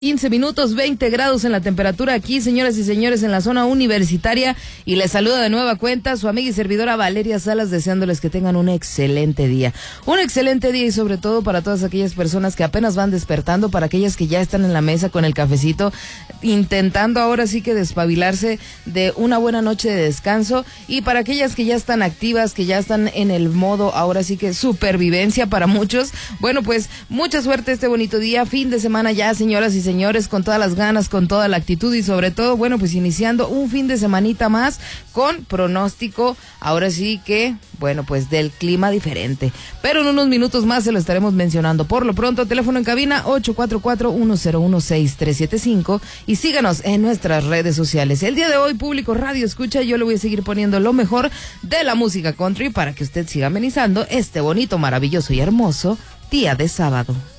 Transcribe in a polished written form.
15 minutos, 20 grados en la temperatura aquí, señoras y señores, en la zona universitaria, y les saluda de nueva cuenta su amiga y servidora Valeria Salas, deseándoles que tengan un excelente día y sobre todo para todas aquellas personas que apenas van despertando, para aquellas que ya están en la mesa con el cafecito, intentando ahora sí que despabilarse de una buena noche de descanso, y para aquellas que ya están activas, que ya están en el modo ahora sí que supervivencia para muchos. Bueno, pues mucha suerte este bonito día, fin de semana ya, señoras y señores, con todas las ganas, con toda la actitud y sobre todo, bueno, pues iniciando un fin de semanita más con pronóstico, ahora sí que, bueno, pues del clima diferente. Pero en unos minutos más se lo estaremos mencionando. Por lo pronto, teléfono en cabina 844-101-6375 y síganos en nuestras redes sociales. El día de hoy, público Radio Escucha, yo le voy a seguir poniendo lo mejor de la música country para que usted siga amenizando este bonito, maravilloso y hermoso día de sábado.